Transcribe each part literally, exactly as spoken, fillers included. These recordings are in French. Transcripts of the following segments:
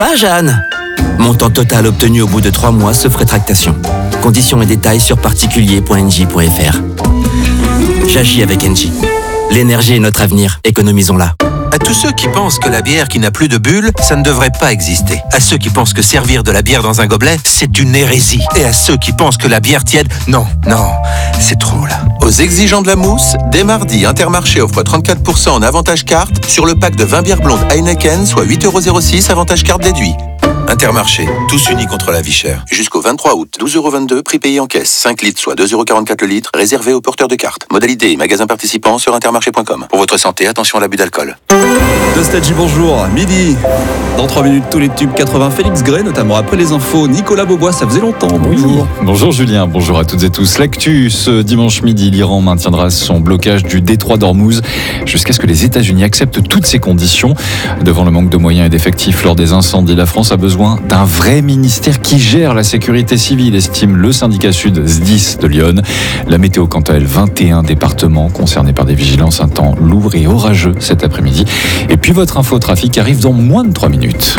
Ah Jeanne, montant total obtenu au bout de trois mois sauf rétractation. Conditions et détails sur particulier point n j point f r. J'agis avec Engie. L'énergie est notre avenir, économisons-la. À tous ceux qui pensent que la bière qui n'a plus de bulles, ça ne devrait pas exister. À ceux qui pensent que servir de la bière dans un gobelet, c'est une hérésie. Et à ceux qui pensent que la bière tiède, non, non, c'est trop là. Aux exigeants de la mousse, dès mardi, Intermarché offre trente-quatre pour cent en avantage carte sur le pack de vingt bières blondes Heineken, soit huit euros zéro six, avantage carte déduit. Intermarché, tous unis contre la vie chère. Jusqu'au vingt-trois août, douze euros vingt-deux, prix payé en caisse. cinq litres, soit deux euros quarante-quatre le litre, réservé aux porteurs de cartes. Modalité et magasins participants sur intermarché point com. Pour votre santé, attention à l'abus d'alcool. Nostalgie, bonjour, midi. Dans trois minutes, tous les tubes quatre-vingts. Félix Gray, notamment après les infos. Nicolas Beaubois, ça faisait longtemps. Bonjour. Oui. Bonjour Julien, bonjour à toutes et tous. L'actu, ce dimanche midi, l'Iran maintiendra son blocage du détroit d'Ormuz jusqu'à ce que les États-Unis acceptent toutes ces conditions. Devant le manque de moyens et d'effectifs lors des incendies, la France a besoin d'un vrai ministère qui gère la sécurité civile, estime le syndicat Sud S D I S de Lyon. La météo, quant à elle, vingt et un départements concernés par des vigilances, un temps lourd et orageux cet après-midi. Et puis votre info trafic arrive dans moins de trois minutes.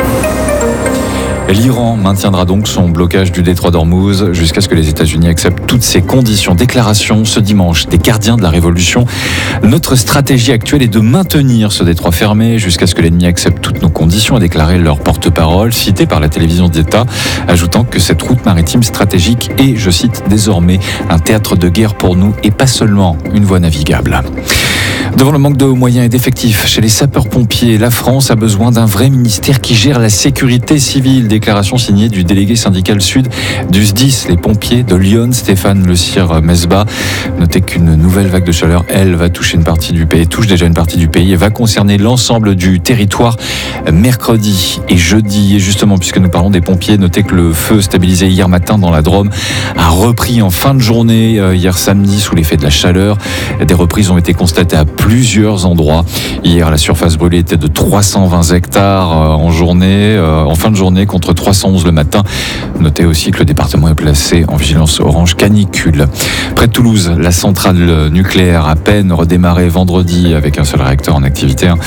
L'Iran maintiendra donc son blocage du détroit d'Ormuz jusqu'à ce que les États-Unis acceptent toutes ces conditions. Déclaration ce dimanche des gardiens de la révolution. Notre stratégie actuelle est de maintenir ce détroit fermé jusqu'à ce que l'ennemi accepte toutes nos conditions, a déclaré leur porte-parole, cité par la télévision d'État, ajoutant que cette route maritime stratégique est, je cite, désormais un théâtre de guerre pour nous et pas seulement une voie navigable. Devant le manque de moyens et d'effectifs chez les sapeurs-pompiers, la France a besoin d'un vrai ministère qui gère la sécurité civile. Déclaration signée du délégué syndical sud du S D I S, les pompiers de Lyon, Stéphane Le Sire-Mesbah. Notez qu'une nouvelle vague de chaleur, elle, va toucher une partie du pays, touche déjà une partie du pays et va concerner l'ensemble du territoire mercredi et jeudi. Et justement, puisque nous parlons des pompiers, notez que le feu stabilisé hier matin dans la Drôme a repris en fin de journée, hier samedi, sous l'effet de la chaleur. Des reprises ont été constatées à plusieurs endroits. Hier, la surface brûlée était de trois cent vingt hectares en journée, en fin de journée, contre trois cent onze le matin. Notez aussi que le département est placé en vigilance orange canicule. Près de Toulouse, la centrale nucléaire, à peine redémarrée vendredi avec un seul réacteur en activité, hein,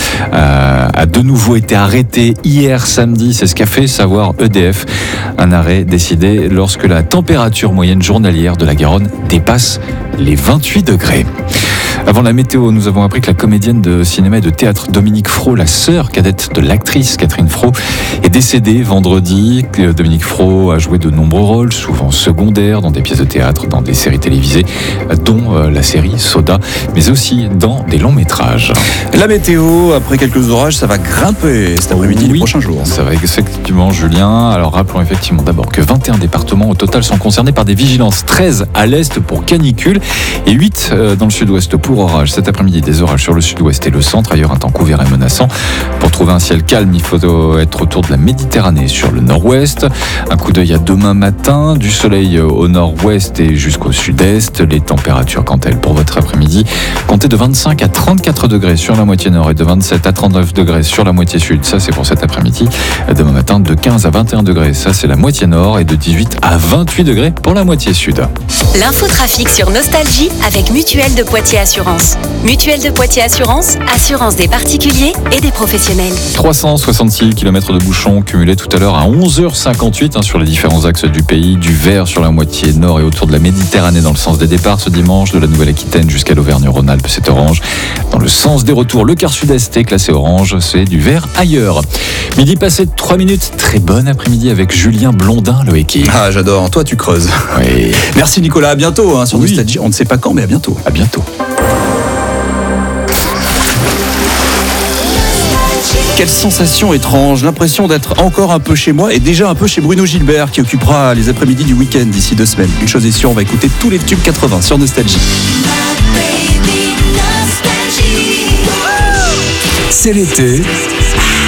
a de nouveau été arrêtée hier samedi. C'est ce qu'a fait savoir E D F. Un arrêt décidé lorsque la température moyenne journalière de la Garonne dépasse les vingt-huit degrés. Avant la météo, nous avons appris que la comédienne de cinéma et de théâtre Dominique Fro, la sœur cadette de l'actrice Catherine Fro, est décédée vendredi. Dominique Fro a joué de nombreux rôles, souvent secondaires, dans des pièces de théâtre, dans des séries télévisées, dont la série Soda, mais aussi dans des longs métrages. La météo, après quelques orages, ça va grimper cet après-midi, oui, les prochains jours. Ça va effectivement, Julien. Alors rappelons effectivement d'abord que vingt et un départements au total sont concernés par des vigilances. treize à l'est pour canicule et huit dans le sud-ouest pour orage. Cet après-midi, des orages sur le sud-ouest et le centre. Ailleurs, un temps couvert et menaçant. Pour trouver un ciel calme, il faut être autour de la Méditerranée sur le nord-ouest. Un coup d'œil à demain matin. Du soleil au nord-ouest et jusqu'au sud-est. Les températures, quant à elles, pour votre après-midi, comptez de vingt-cinq à trente-quatre degrés sur la moitié nord et de vingt-sept à trente-neuf degrés sur la moitié sud. Ça, c'est pour cet après-midi. Demain matin, de quinze à vingt et un degrés. Ça, c'est la moitié nord et de dix-huit à vingt-huit degrés pour la moitié sud. L'infotrafic sur Nostalgie avec Mutuelle de Poitiers Assurance. Mutuelle de Poitiers Assurance, assurance des particuliers et des professionnels. trois cent soixante-six kilomètres de bouchons cumulés tout à l'heure à onze heures cinquante-huit hein, sur les différents axes du pays, du vert sur la moitié nord et autour de la Méditerranée dans le sens des départs ce dimanche, de la Nouvelle-Aquitaine jusqu'à l'Auvergne-Rhône-Alpes, c'est orange. Dans le sens des retours, le quart sud-est est classé orange, c'est du vert ailleurs. Midi passé de trois minutes, très bon après-midi avec Julien Blondin, Loïc. Ah, j'adore, toi tu creuses. Oui. Merci Nicolas, à bientôt hein, sur oui. Nostalgie. On ne sait pas quand, mais à bientôt. À bientôt. Quelle sensation étrange, l'impression d'être encore un peu chez moi et déjà un peu chez Bruno Gilbert qui occupera les après-midi du week-end d'ici deux semaines. Une chose est sûre, on va écouter tous les tubes quatre-vingts sur Nostalgie. C'est l'été